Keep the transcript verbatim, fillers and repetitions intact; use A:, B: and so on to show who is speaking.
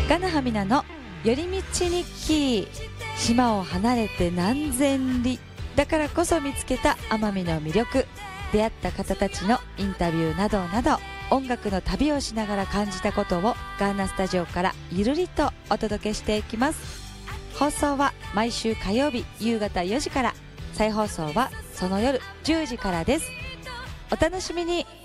A: ガナハミナの寄り道日記。島を離れて何千里だからこそ見つけた奄美の魅力、出会った方たちのインタビューなどなど、音楽の旅をしながら感じたことをガーナスタジオからゆるりとお届けしていきます。放送は毎週火曜日夕方よじから、再放送はその夜じゅうじからです。お楽しみに。